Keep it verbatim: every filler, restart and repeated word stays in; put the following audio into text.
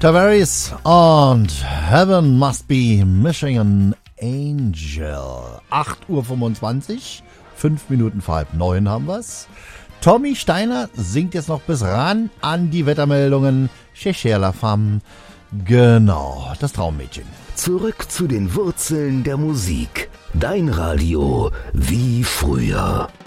Tavares und Heaven Must Be Missing an Angel. acht Uhr fünfundzwanzig, fünf Minuten vor halb neun haben wir's. Tommy Steiner singt jetzt noch bis ran an die Wettermeldungen. Cher la femme. Genau, das Traummädchen. Zurück zu den Wurzeln der Musik. Dein Radio wie früher.